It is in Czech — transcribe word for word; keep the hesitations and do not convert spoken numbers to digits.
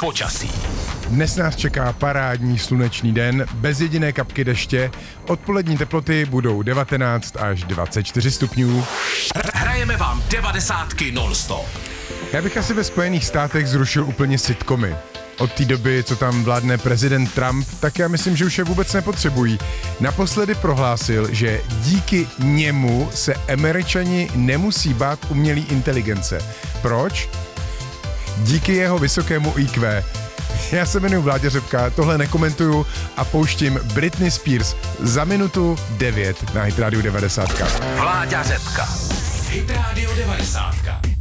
počasí. Dnes nás čeká parádní slunečný den, bez jediné kapky deště. Odpolední teploty budou devatenáct až dvacet čtyři stupňů. Hrajeme vám devadesátky non-stop. Já bych asi ve Spojených státech zrušil úplně sitcomy. Od té doby, co tam vládne prezident Trump, tak já myslím, že už je vůbec nepotřebují. Naposledy prohlásil, že díky němu se Američani nemusí bát umělé inteligence. Proč? Díky jeho vysokému í kvé. Já se jmenuji Vláďa Řepka, tohle nekomentuju a pouštím Britney Spears za minutu devět na Hit Radio devadesát. Vláďa Řepka. Hit Radio devadesát.